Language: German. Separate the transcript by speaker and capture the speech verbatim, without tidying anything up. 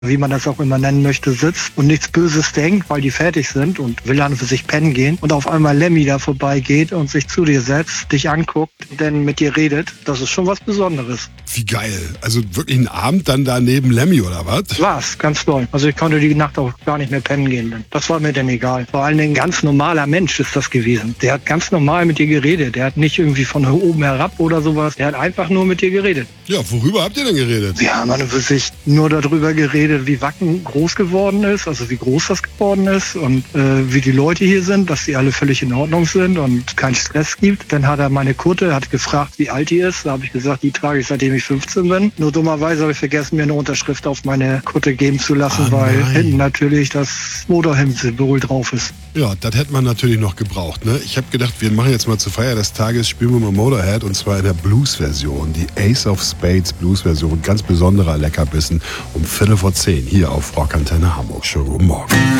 Speaker 1: wie man das auch immer nennen möchte, sitzt und nichts Böses denkt, weil die fertig sind und will dann für sich pennen gehen und auf einmal Lemmy da vorbeigeht und sich zu dir setzt, dich anguckt, denn mit dir redet, das ist schon was Besonderes.
Speaker 2: Wie geil. Also wirklich ein Abend dann da neben Lemmy oder was?
Speaker 1: War's, ganz toll. Also ich konnte die Nacht auch gar nicht mehr pennen gehen. Denn das war mir denn egal. Vor allen Dingen ein ganz normaler Mensch ist das gewesen. Der hat ganz normal mit dir geredet. Der hat nicht irgendwie von oben herab oder sowas. Der hat einfach nur mit dir geredet.
Speaker 2: Ja, worüber habt ihr denn geredet?
Speaker 1: Wir haben an und für sich nur darüber geredet, wie Wacken groß geworden ist, also wie groß das geworden ist und äh, wie die Leute hier sind, dass die alle völlig in Ordnung sind und keinen Stress gibt. Dann hat er meine Kutte, hat gefragt, wie alt die ist. Da habe ich gesagt, die trage ich seitdem ich fünfzehn bin. Nur dummerweise habe ich vergessen, mir eine Unterschrift auf meine Kutte geben zu lassen,
Speaker 2: Ah,
Speaker 1: weil
Speaker 2: nein.
Speaker 1: hinten natürlich das Motorhemd-Symbol drauf ist.
Speaker 2: Ja, das hätte man natürlich noch gebraucht, ne? Ich habe gedacht, wir machen jetzt mal zur Feier des Tages, spielen wir mal Motorhead und zwar in der Blues-Version, die Ace of Spades Blues-Version, ganz besonderer Leckerbissen um Viertel vor zehn hier auf Rockantenne Hamburg. Schönen guten Morgen.